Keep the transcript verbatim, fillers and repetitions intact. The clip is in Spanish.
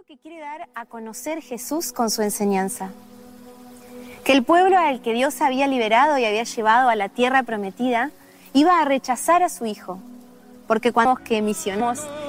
que quiere dar a conocer Jesús con su enseñanza. Que el pueblo al que Dios había liberado y había llevado a la tierra prometida iba a rechazar a su hijo, porque cuando que misionamos